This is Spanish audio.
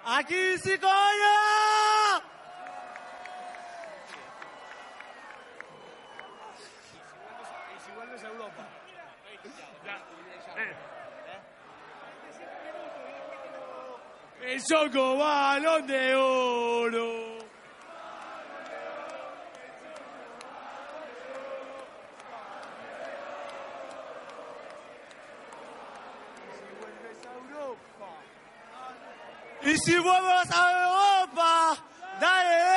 ¡Aquí sí, coño! ¿Y si vuelves a Europa? El Choco Balón de Oro. Y si vuelves a Europa, dale.